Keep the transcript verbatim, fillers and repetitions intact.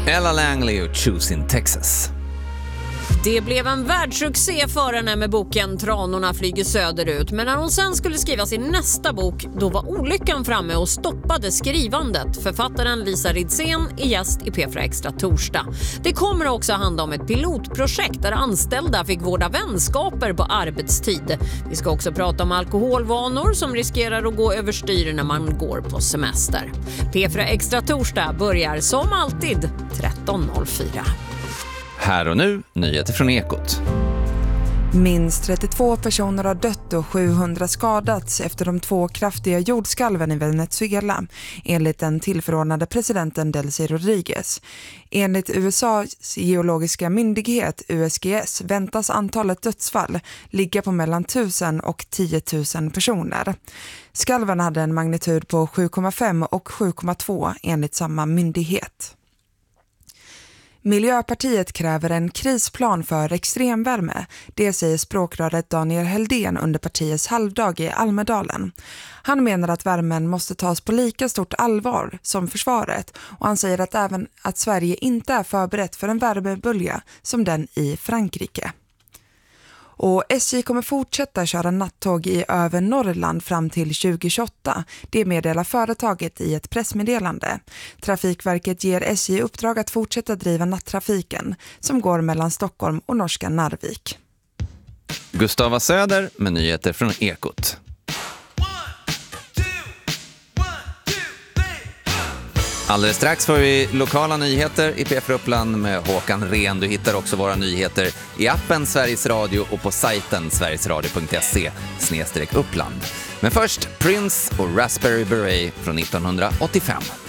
Ella Langley och Choosing Texas. Det blev en världssuccé för henne med boken Tranorna flyger söderut. Men när hon sen skulle skriva sin nästa bok, då var olyckan framme och stoppade skrivandet. Författaren Lisa Ridsén är gäst i P fyra Extra torsdag. Det kommer också handla om ett pilotprojekt där anställda fick vårda vänskaper på arbetstid. Vi ska också prata om alkoholvanor som riskerar att gå överstyr när man går på semester. P fyra Extra torsdag börjar som alltid tretton noll fyra. Här och nu, nyheter från Ekot. Minst trettiotvå personer har dött och sjuhundra skadats efter de två kraftiga jordskalven i Venezuela, enligt den tillförordnade presidenten Delcy Rodriguez. Enligt U S A:s geologiska myndighet U S G S väntas antalet dödsfall ligga på mellan tusen och tio tusen personer. Skalven hade en magnitud på sju komma fem och sju komma två enligt samma myndighet. Miljöpartiet kräver en krisplan för extremvärme. Det säger språkröret Daniel Heldén under partiets halvdag i Almedalen. Han menar att värmen måste tas på lika stort allvar som försvaret, och han säger att även att Sverige inte är förberett för en värmebölja som den i Frankrike. Och S J kommer fortsätta köra nattåg i över Norrland fram till tjugo tjugoåtta. Det meddelar företaget i ett pressmeddelande. Trafikverket ger S J uppdrag att fortsätta driva nattrafiken som går mellan Stockholm och norska Narvik. Gustava Söder med nyheter från Ekot. Alldeles strax får vi lokala nyheter i P fyra Uppland med Håkan Ren. Du hittar också våra nyheter i appen Sveriges Radio och på sajten sverigesradio punkt se snedstreck Uppland. Men först Prince och Raspberry Beret från nittonhundraåttiofem.